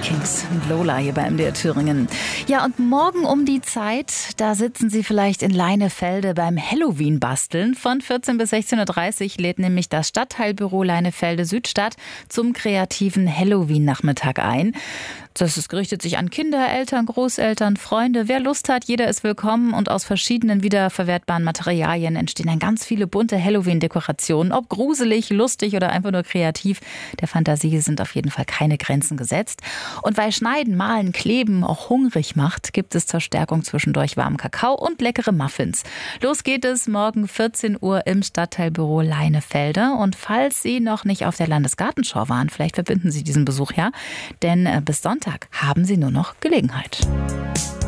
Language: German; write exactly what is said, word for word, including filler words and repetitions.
Kings und Lola hier bei M D R Thüringen. Ja, und morgen um die Zeit, da sitzen Sie vielleicht in Leinefelde beim Halloween-Basteln. Von vierzehn bis sechzehn Uhr dreißig lädt nämlich das Stadtteilbüro Leinefelde Südstadt zum kreativen Halloween-Nachmittag ein. Das ist, richtet sich an Kinder, Eltern, Großeltern, Freunde. Wer Lust hat, jeder ist willkommen. Und aus verschiedenen wiederverwertbaren Materialien entstehen dann ganz viele bunte Halloween-Dekorationen. Ob gruselig, lustig oder einfach nur kreativ, der Fantasie sind auf jeden Fall keine Grenzen gesetzt. Und weil Schneiden, Malen, Kleben auch hungrig macht, gibt es zur Stärkung zwischendurch warmen Kakao und leckere Muffins. Los geht es morgen vierzehn Uhr im Stadtteilbüro Leinefelde. Und falls Sie noch nicht auf der Landesgartenschau waren, vielleicht verbinden Sie diesen Besuch ja, denn bis Sonntag haben Sie nur noch Gelegenheit.